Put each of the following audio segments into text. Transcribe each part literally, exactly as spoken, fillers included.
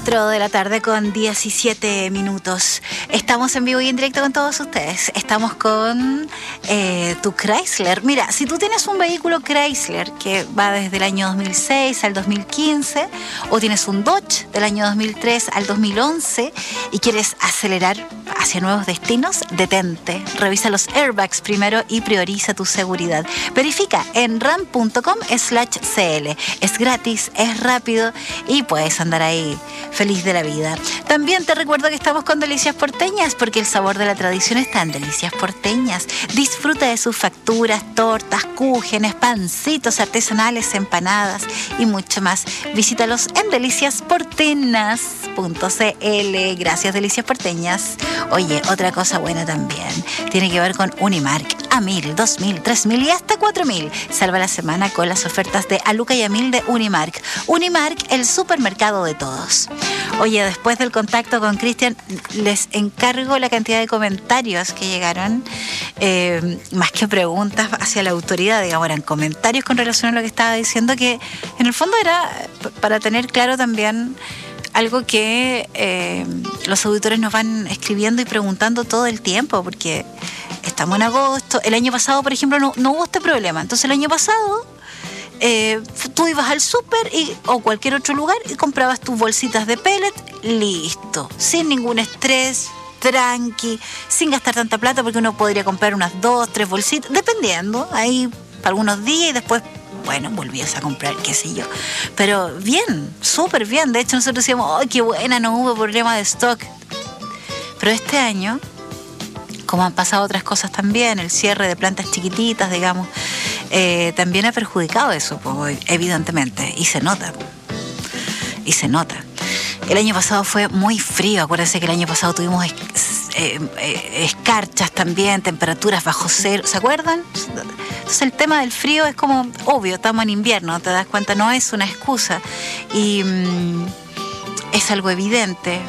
cuatro de la tarde con diecisiete minutos. Estamos en vivo y en directo con todos ustedes. Estamos con eh, tu Chrysler. Mira, si tú tienes un vehículo Chrysler que va desde el año dos mil seis al dos mil quince, o tienes un Dodge del año dos mil tres al dos mil once y quieres acelerar hacia nuevos destinos, detente. Revisa los airbags primero y prioriza tu seguridad. Verifica en ram punto com slash cl. Es gratis, es rápido y puedes andar ahí feliz de la vida. También te recuerdo que estamos con Delicias Porteñas, porque el sabor de la tradición está en Delicias Porteñas. Disfruta de sus facturas, tortas, cúgenes, pancitos artesanales, empanadas y mucho más. Visítalos en delicias porteñas punto cl. Gracias, Delicias Porteñas. Oye, otra cosa buena también tiene que ver con Unimark. A mil, dos mil, tres mil y hasta cuatro mil. Salva la semana con las ofertas de Aluca y a mil de Unimark. Unimark, el supermercado de todos. Oye, después del contacto con Cristian, les encargo la cantidad de comentarios que llegaron, eh, más que preguntas hacia la autoridad, digamos, eran comentarios con relación a lo que estaba diciendo, que en el fondo era para tener claro también algo que eh, los auditores nos van escribiendo y preguntando todo el tiempo, porque estamos en agosto. El año pasado, por ejemplo, no, no hubo este problema. Entonces, el año pasado, eh, tú ibas al súper y, o cualquier otro lugar y comprabas tus bolsitas de pellet, listo, sin ningún estrés, tranqui, sin gastar tanta plata, porque uno podría comprar unas dos, tres bolsitas, dependiendo, ahí para algunos días y después, bueno, volvías a comprar, qué sé yo. Pero bien, súper bien. De hecho, nosotros decíamos, ¡ay, qué buena! No hubo problema de stock. Pero este año, como han pasado otras cosas también, el cierre de plantas chiquititas, digamos, eh, también ha perjudicado eso, pues, evidentemente. Y se nota. Y se nota. El año pasado fue muy frío. Acuérdense que el año pasado tuvimos es, eh, eh, escarchas también, temperaturas bajo cero. ¿Se acuerdan? Entonces el tema del frío es como obvio, estamos en invierno, te das cuenta, no es una excusa. Y mmm, es algo evidente.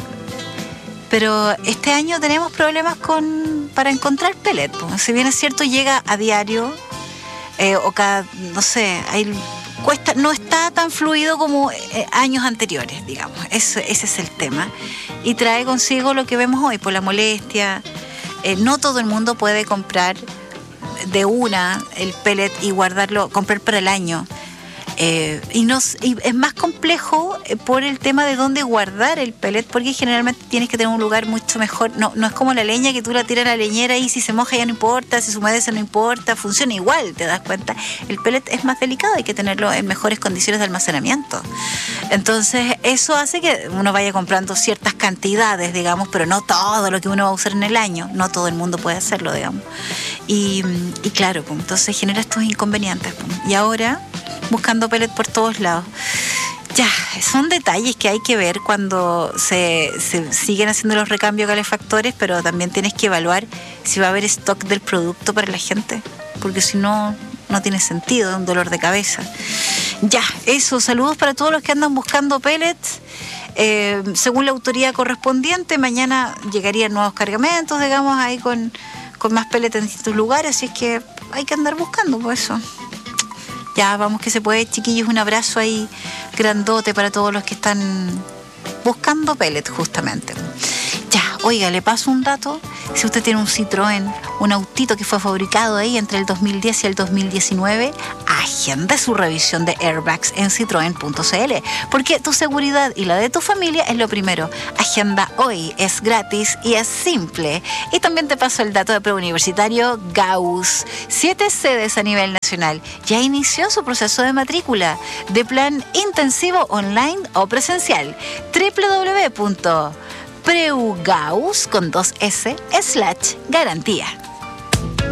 Pero este año tenemos problemas con para encontrar pellet. Si bien es cierto, llega a diario, eh, o cada, no sé, hay, cuesta, no está tan fluido como eh, años anteriores, digamos. Eso, ese es el tema. Y trae consigo lo que vemos hoy, por la molestia. Eh, no todo el mundo puede comprar de una el pellet y guardarlo, comprar para el año. Eh, y, nos, y es más complejo por el tema de dónde guardar el pellet, porque generalmente tienes que tener un lugar mucho mejor. No, no es como la leña, que tú la tiras a la leñera y si se moja ya no importa, si se humedece no importa, funciona igual, te das cuenta. El pellet es más delicado, hay que tenerlo en mejores condiciones de almacenamiento. Entonces eso hace que uno vaya comprando ciertas cantidades, digamos, pero no todo lo que uno va a usar en el año. No todo el mundo puede hacerlo, digamos. Y, y claro, pues, entonces genera estos inconvenientes. Pues. Y ahora buscando pellet por todos lados. Ya, son detalles que hay que ver cuando se, se siguen haciendo los recambios calefactores, pero también tienes que evaluar si va a haber stock del producto para la gente, porque si no, no tiene sentido, es un dolor de cabeza. Ya, eso, saludos para todos los que andan buscando pellets. Eh, según la autoridad correspondiente, mañana llegarían nuevos cargamentos, digamos, ahí con, con más pellets en distintos lugares, así es que hay que andar buscando por eso. Ya, vamos que se puede, chiquillos, un abrazo ahí grandote para todos los que están buscando pellet, justamente. Ya, oiga, le paso un dato. Si usted tiene un Citroën, un autito que fue fabricado ahí entre el dos mil diez y el dos mil diecinueve, agende su revisión de airbags en citroen punto cl, porque tu seguridad y la de tu familia es lo primero. Agenda hoy, es gratis y es simple. Y también te paso el dato de preuniversitario Gauss. Siete sedes a nivel nacional. Ya inició su proceso de matrícula de plan intensivo online o presencial. doble u doble u doble u punto preugaus con dos S slash garantía.